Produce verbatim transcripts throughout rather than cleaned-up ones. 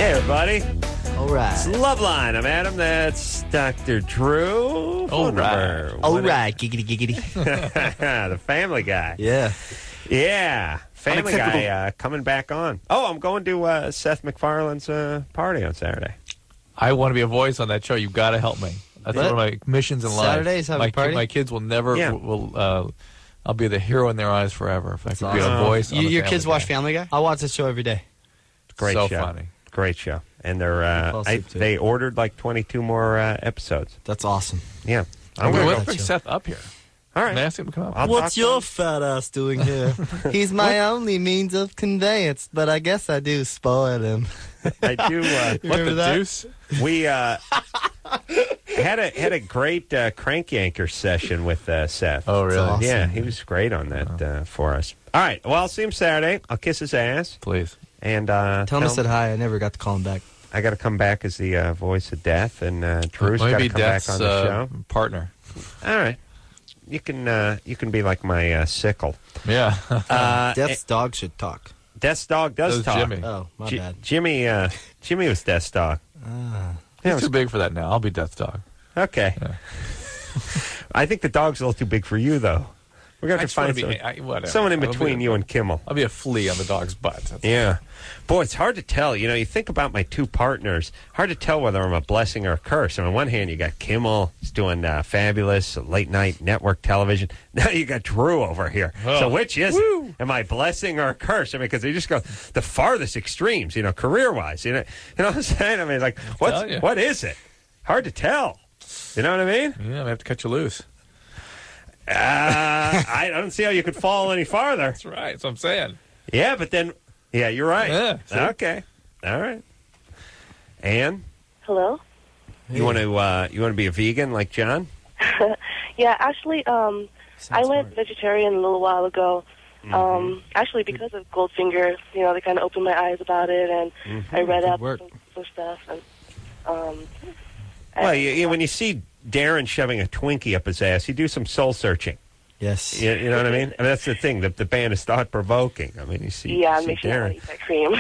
Hey, everybody. All right. It's Loveline. I'm Adam. That's Doctor Drew. All right. All right. Giggity, giggity. The Family Guy. Yeah. Yeah. Family Guy uh, coming back on. Oh, I'm going to uh, Seth MacFarlane's uh, party on Saturday. I want to be a voice on that show. You've got to help me. That's What? one of my missions in life. Saturday's having my, a party? My kids will never. Yeah. Will. Uh, I'll be the hero in their eyes forever if I can be awesome. a voice. You, on the your Family kids Guy. watch Family Guy? I watch this show every day. Great so show. funny. Great show. And they're uh, fall I, asleep to they ordered like twenty-two more uh, episodes. That's awesome. Yeah. I'm I'm going going to to bring show. Seth up here. All And right. ask him to come up. I'll What's talk to your him. fat ass doing here? He's my only means of conveyance, but I guess I do spoil him. I do. Uh, What remember the that? deuce? we uh, had a had a great uh, crank yanker session with uh, Seth. Oh, really? awesome. Yeah, he was great on that uh, for us. All right. Well, I'll see him Saturday. I'll kiss his ass. Please. And uh, Tell him I said hi. I never got to call him back. I got to come back as the uh, voice of death, and uh, Drew's got to Maybe come back Death's on the uh, show. partner. All right. You can uh, you can be like my uh, sickle. Yeah. Uh, Death's dog should talk. Death's dog does That was talk. Jimmy. Oh, my Ji- bad. Jimmy uh, Jimmy was Death's dog. Ah. Yeah, it He's was- too big for that now. I'll be Death's dog. okay. Yeah. I think the dog's a little too big for you, though. We're going I to just wanna find be, someone, I, whatever. someone in I'll be between a- you and Kimmel. I'll be a flea on the dog's butt. That's Yeah. Boy, it's hard to tell. You know, you think about my two partners, hard to tell whether I'm a blessing or a curse. And on one hand, you got Kimmel. He's doing uh, fabulous late-night network television. Now you got Drew over here. Oh. So which is it? Am I a blessing or a curse? I mean, because they just go the farthest extremes, you know, career-wise. You know, you know what I'm saying? I mean, like, what's, telling you. what is it? Hard to tell. You know what I mean? Yeah, I have to cut you loose. Uh, I don't see how you could fall any farther. That's right. That's what I'm saying. Yeah, but then, yeah, you're right. Yeah, see? Okay. All right. Ann? Hello? You want to uh, you want to be a vegan like John? Yeah, actually, um, I went vegetarian a little while ago. Mm-hmm. Um, actually, because of Goldfinger, you know, they kind of opened my eyes about it, and Mm-hmm. I read up work. some, some stuff. And um, Well, and- you, you, when you see Darren shoving a Twinkie up his ass, you do some soul searching. Yes. You, you know what I mean? I mean? That's the thing. The, the band is thought provoking. I mean, you see, yeah, you see make sure I Darren. eat that cream.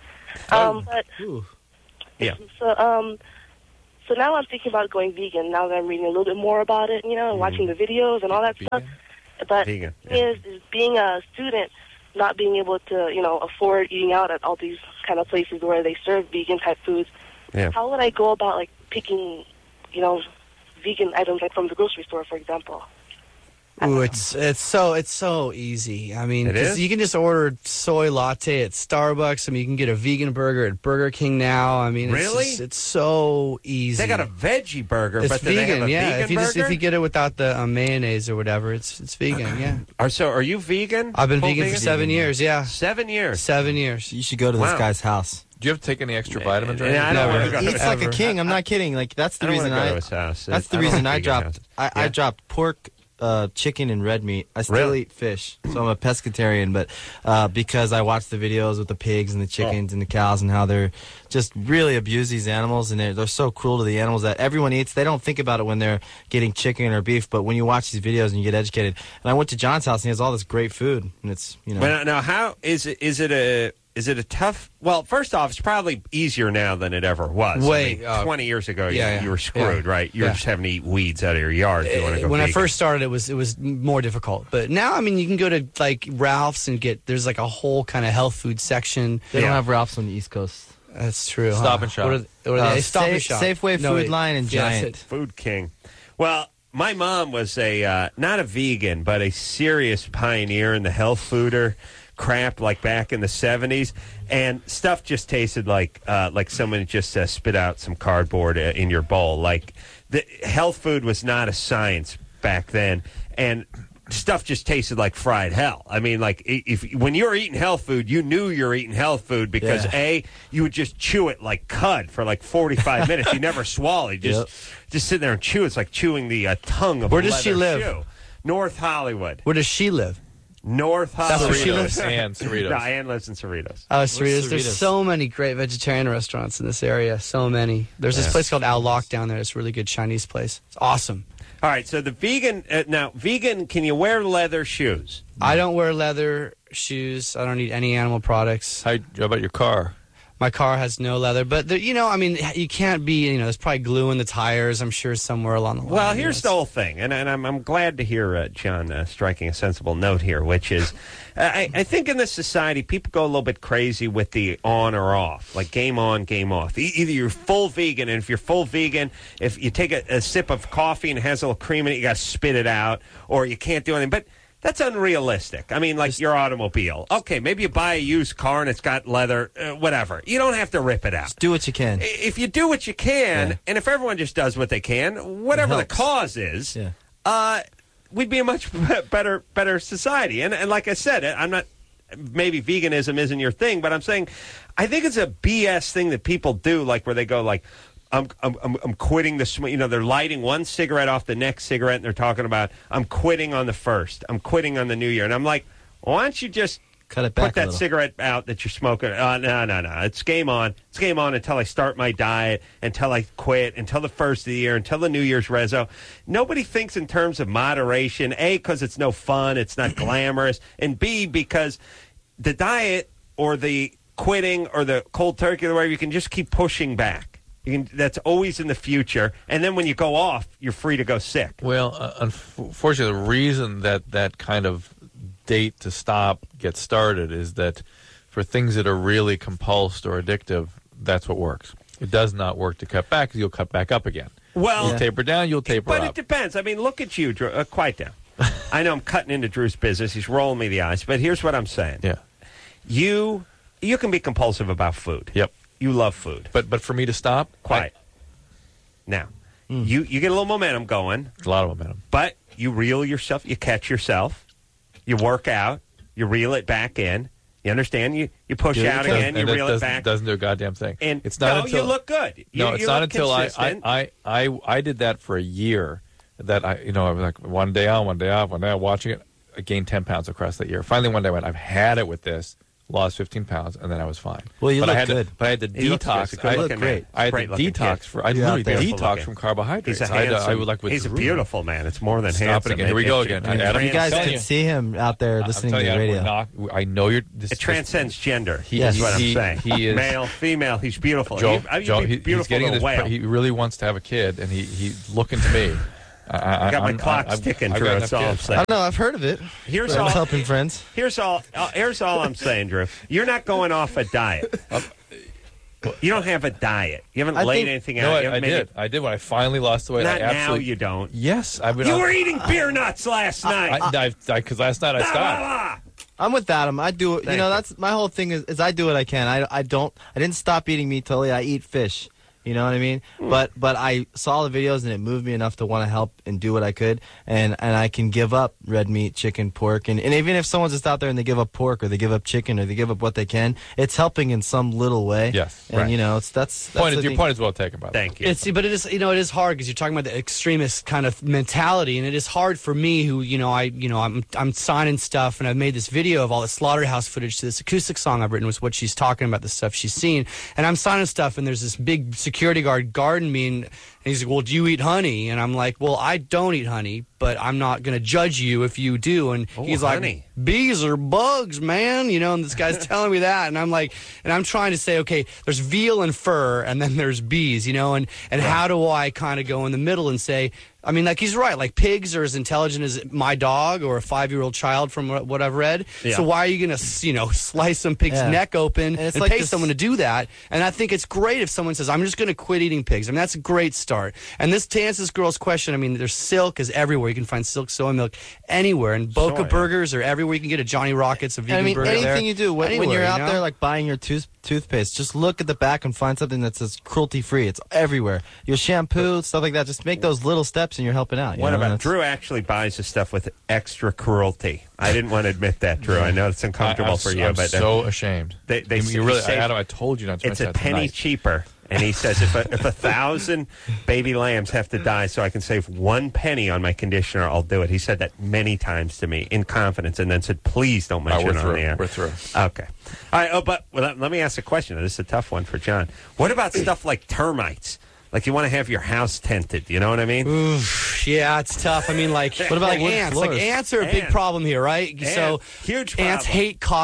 Oh. um, but Ooh. Yeah. so, um, so now I'm thinking about going vegan. Now that I'm reading a little bit more about it, you know, and watching the videos and all that stuff. But Vegan, the thing yeah. is, is being a student, not being able to, you know, afford eating out at all these kind of places where they serve vegan type foods. Yeah. How would I go about like picking, you know, vegan items like from the grocery store, for example? Ooh, it's it's so it's so easy. I mean, It 'cause is? you can just order soy latte at Starbucks. I mean, you can get a vegan burger at Burger King now. I mean, it's Really? just- it's so easy. They got a veggie burger, It's but then vegan, they have a yeah. vegan if you burger? just if you get it without the uh, mayonnaise or whatever, it's it's vegan, yeah. Are, so are you vegan? I've been Full vegan, for seven years, yeah, Seven years. seven years. You should go to Wow. this guy's house. Do you have to take any extra vitamins or Yeah, I anything? don't Never. want to go He to eats his like a house. king. I'm not kidding. Like that's the I don't reason want to go I. to his house. That's the I don't reason like I vegan dropped. houses. I, I Yeah. dropped pork, uh, chicken, and red meat. I still Really? eat fish, so I'm a pescatarian. But uh, because I watch the videos with the pigs and the chickens and the cows and how they're just really abuse these animals, and they're they're so cruel to the animals that everyone eats. They don't think about it when they're getting chicken or beef, but when you watch these videos and you get educated. And I went to John's house and he has all this great food, and it's you know. But now, how is it? Is it a? Is it a tough? Well, first off, it's probably easier now than it ever was. Way, I mean, uh, twenty years ago, you, yeah, yeah, you were screwed, yeah, right? You were yeah. just having to eat weeds out of your yard if you want to go when I vegan. first started, it was it was more difficult. But now, I mean, you can go to like Ralph's and get there's like a whole kind of health food section. They don't Yeah. have Ralph's on the East Coast. That's true. Stop huh? and Shop. What are, they- what are Uh, they? Stop and Safe- Shop. Safeway, No, Food wait. Line, and Yeah, that's Giant. it. Food King. Well, my mom was a uh, not a vegan, but a serious pioneer in the health fooder crap, like back in the seventies, and stuff just tasted like uh, like someone just uh, spit out some cardboard uh, in your bowl. Like the health food was not a science back then, and stuff just tasted like fried hell. I mean, like i- if when you were eating health food, you knew you were eating health food because Yeah. a you would just chew it like cud for like forty-five minutes. You never swallow. You just Yep. just sit there and chew. It's like chewing the uh, tongue of Where a does she leather live? shoe. North Hollywood. Where does she live? North Hollywood. That's where she lives? And Cerritos. No, Ann lives in Cerritos. Uh, Cerritos. There's Cerritos? so many great vegetarian restaurants in this area. So many. There's this Yeah. place called Al Lock down there. It's a really good Chinese place. It's awesome. All right, so the vegan uh, now vegan. Can you wear leather shoes? I don't wear leather shoes. I don't eat any animal products. How, how about your car? My car has no leather, but there, you know, I mean, you can't be, you know, there's probably glue in the tires, I'm sure, somewhere along the line. Well, here's the whole thing, and, and I'm, I'm glad to hear uh, John uh, striking a sensible note here, which is, uh, I, I think in this society, people go a little bit crazy with the on or off, like game on, game off. E- either you're full vegan, and if you're full vegan, if you take a, a sip of coffee and it has a little cream in it, you got to spit it out, or you can't do anything. But that's unrealistic. I mean, like Just, your automobile. Okay, maybe you buy a used car and it's got leather, uh, whatever. You don't have to rip it out. Just do what you can. If you do what you can, yeah. and if everyone just does what they can, whatever the cause is, yeah. uh, we'd be a much better better society. And, and like I said, I'm not, maybe veganism isn't your thing, but I'm saying I think it's a B S thing that people do, like where they go like, I'm, I'm I'm quitting the smoke. You know, they're lighting one cigarette off the next cigarette, and they're talking about, I'm quitting on the first. I'm quitting on the new year. And I'm like, why don't you just cut it back put that cigarette out that you're smoking? Uh, no, no, no. It's game on. It's game on until I start my diet, until I quit, until the first of the year, until the New Year's rezo. Nobody thinks in terms of moderation, A, because it's no fun, it's not glamorous, and B, because the diet or the quitting or the cold turkey or whatever, you can just keep pushing back. You can, that's always in the future. And then when you go off, you're free to go sick. Well, uh, unfortunately, the reason that that kind of date to stop gets started is that for things that are really compulsed or addictive, that's what works. It does not work to cut back because you'll cut back up again. Well, you'll taper down, you'll taper but up. But it depends. I mean, look at you, Drew. Uh, quiet down. I know I'm cutting into Drew's business. He's rolling me the eyes. But here's what I'm saying. Yeah. You, you can be compulsive about food. Yep. You love food. But but for me to stop? Quiet. I, now, mm. you, you get a little momentum going. A lot of momentum. But you reel yourself, you catch yourself, you work out, you reel it back in. You understand? You you push yeah, out again, you reel it back. Doesn't do a goddamn thing. And it's not no, until, you look good. You, no, it's you not look until I, I, I, I, I did that for a year. That I, you know, I was like one day on, one day off, one day out watching it. I gained ten pounds across that year. Finally, one day I went, I've had it with this. Lost fifteen pounds, and then I was fine. Well, you but look I had good. To, but I had to he detox. I look great. I had great to detox kid. for. I You're literally detox looking. from carbohydrates. He's a I, had to, handsome, I would like he's a withdrew. beautiful man. It's more than Stop handsome. it again. Here we it, go it, again. It, Adam, you guys telling can you. see him out there listening to the you, radio. Not, I know you're. This, it transcends gender. He, yes. is what he, I'm saying. He is male, female. He's beautiful. Joe, he, I mean, Joe, he's he, beautiful he's getting little this. whale. He really wants to have a kid, and he he's looking to me. I, I got my I'm, clock I'm, ticking, I've Drew. got That's all I'm kids. saying. I don't know. I've heard of it. Here's I'm all. helping friends. Here's all. Uh, here's all I'm saying, Drew. You're not going off a diet. You don't have a diet. You haven't I laid think, anything No, out. I, You I haven't made did. it- I did when I finally lost the weight. Not I absolutely, now. You don't. Yes, I've been. You on- were eating beer nuts last night. I because last night I Blah, stopped. blah, blah. I'm with Adam. I do. Thank you know, you. that's my whole thing is, is I do what I can. I, I don't. I didn't stop eating meat totally. I eat fish. You know what I mean? Mm. But but I saw the videos and it moved me enough to want to help and do what I could. And, and I can give up red meat, chicken, pork. And, and even if someone's just out there and they give up pork or they give up chicken or they give up what they can, it's helping in some little way. Yes, And, right. you know, it's that's, that's Point the is, your thing. point is well taken, by the way. Thank you. It's, but it is, you know, it is hard because you're talking about the extremist kind of mentality, and it is hard for me, who, you know, I, you know, I'm, I'm signing stuff, and I've made this video of all the slaughterhouse footage to this acoustic song I've written, was what she's talking about, the stuff she's seen, and I'm signing stuff, and there's this big security guard guarding me, and, and he's like, "Well, do you eat honey?" And I'm like, "Well, I don't eat honey, but I'm not going to judge you if you do." And Oh, he's honey. like, "Bees are bugs, man," you know, and this guy's telling me that, and I'm like, and I'm trying to say, okay, there's veal and fur, and then there's bees, you know, and, and Right. how do I kind of go in the middle and say, I mean, like, he's right, like, pigs are as intelligent as my dog or a five-year-old child from what what I've read, Yeah. so why are you going to, you know, slice some pig's Yeah. neck open And and, it's like pay this- someone to do that? And I think it's great if someone says, I'm just going to quit eating pigs. I mean, that's a great start. And this, to answer this girl's question, I mean, there's silk is everywhere. You can find silk soy milk anywhere, and Boca Soy. Burgers are everywhere. You can get a Johnny Rockets, a vegan And I mean, burger anything there. you do, when, when Anywhere, you're you out know? there, like buying your tooth toothpaste, just look at the back and find something that says cruelty-free. It's everywhere. Your shampoo, stuff like that. Just make those little steps, and you're helping out. You What know? about That's- Drew? Actually buys the stuff with extra cruelty. I didn't want to admit that, Drew. I know it's uncomfortable I, I'm, for you, I'm but uh, so ashamed. they- they you, say- you really, say- Adam, I told you not to it's a mention that penny tonight. cheaper. And he says if a, if a thousand baby lambs have to die so I can save one penny on my conditioner, I'll do it. He said that many times to me in confidence, and then said, "Please don't All right, mention we're it on through. the air." We're through. Okay. All right. Oh, but well, let, let me ask a question. This is a tough one for John. What about stuff like termites? Like you want to have your house tented. You know what I mean? Oof, yeah, it's tough. I mean, like, What about like wood ants? floors? Like ants are a big Ants. problem here, right? So Ants. Huge ants problem. hate coffee.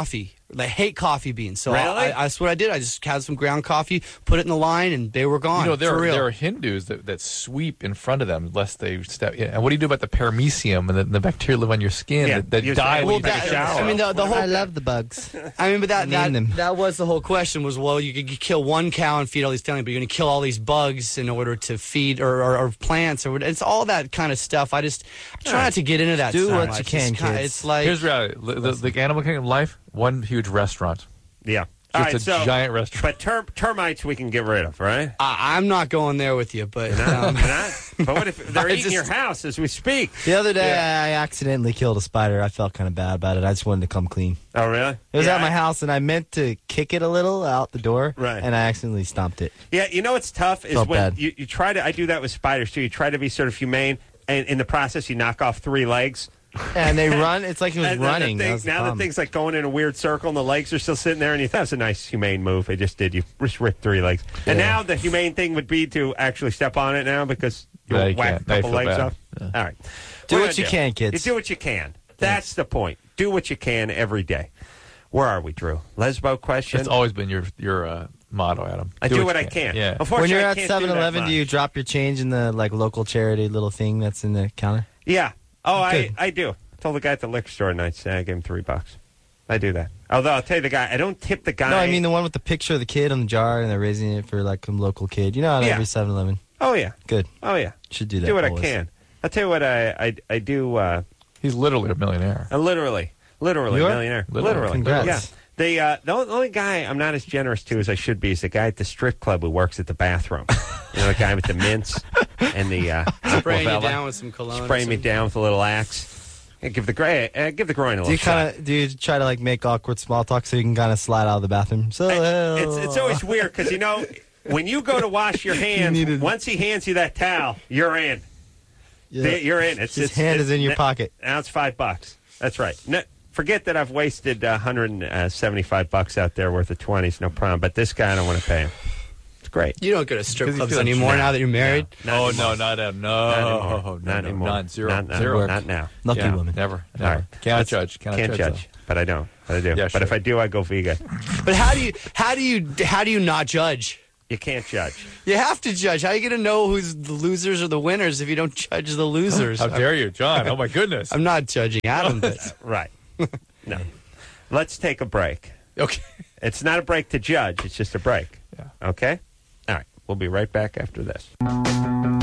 They hate coffee beans. So Really? I, I, that's what I did. I just had some ground coffee, put it in the line, and they were gone. You know, there for are, real. there are Hindus that, that sweep in front of them lest they step. Yeah. And what do you do about the paramecium and the, the bacteria live on your skin Yeah, that, that you- die well, when you take that- a shower? I mean, the, the whole. I love the bugs. I mean, but that Name that, them. that was the whole question was, well, you could you kill one cow and feed all these families, but you're going to kill all these bugs in order to feed or, or, or plants or what- it's all that kind of stuff. I just try not to get into that. Do so what much. you can, It's, kinda, kids. it's like Here's reality: the, the, the animal kingdom life, one huge restaurant, Yeah. just All right, a so, giant restaurant. But term, termites we can get rid of, right? I, I'm not going there with you, but um, You're not? But what if they're I eating just- your house as we speak? The other day, I accidentally killed a spider. I felt kind of bad about it. I just wanted to come clean. Oh, really? It was yeah, at my I- house, and I meant to kick it a little out the door, Right. and I accidentally stomped it. Yeah, you know what's tough is Felt when bad. you, you try to. I do that with spiders too. You try to be sort of humane, and in the process, you knock off three legs. And they run. It's like it was And then running. The That thing, was the now the problem. thing's like going in a weird circle, and the legs are still sitting there, and you thought it was a nice humane move. They just did. You just ripped three legs, and Yeah. now the humane thing would be to actually step on it now because you Yeah, you whack a can't. They couple feel legs bad. off. Yeah. All right, Do We're what gonna you can, kids. You do what you can. That's the point. Do what you can every day. Where are we, Drew? Lesbo question. It's always been your your uh, motto, Adam. I do, what you I can. Yeah. When Unfortunately, you're I at can't do seven that eleven, do you much. drop your change in the like local charity little thing that's in the counter? Yeah. Oh, I, Good. I do. I told the guy at the liquor store tonight, I gave him three bucks. I do that. Although I'll tell you the guy, I don't tip the guy. No, I mean the one with the picture of the kid on the jar, and they're raising it for like some local kid. You know, at Yeah. every seven eleven. Oh yeah. Good. Oh yeah. Should do that. Do what boys. I can. I'll tell you what I I, I do. Uh, He's literally a millionaire. uh, literally, literally You are? millionaire. Literally. Literally. Congrats. Yeah. The uh, the only guy I'm not as generous to as I should be is the guy at the strip club who works at the bathroom. You know, the guy with the mints and the uh, spraying you Aquavella. down with some cologne. or spraying me something. down with a little axe. And give the gra- uh, give the groin a Do little you shot. kind of do you try to like make awkward small talk so you can kind of slide out of the bathroom? So I- it's it's always weird because you know when you go to wash your hands, needed- once he hands you that towel, you're in. yeah. You're in. It's, His it's, hand it's- is in your now- pocket. Now it's five bucks. That's right. No, forget that I've wasted uh, one hundred seventy-five bucks out there worth of twenties. No problem. But this guy, I don't want to pay him. It's great. You don't go to strip 'Cause you clubs feel anymore like- now that you're married. Not oh anymore. no, not Adam. No, Not anymore. no, Not no, anymore. None. Zero. Not, not, Zero. not now. Lucky Yeah, woman. Never. All Never. right. Cannot Let's- judge. Cannot Can't judge. judge, but I don't. But I do. Yeah, but sure. if I do, I go vegan. But how do you how do you how do you not judge? You can't judge. You have to judge. How are you going to know who's the losers or the winners if you don't judge the losers? How dare you, John? Oh my goodness. I'm not judging Adam, but Right. No. Let's take a break. Okay. It's not a break to judge. It's just a break. Yeah. Okay? All right. We'll be right back after this.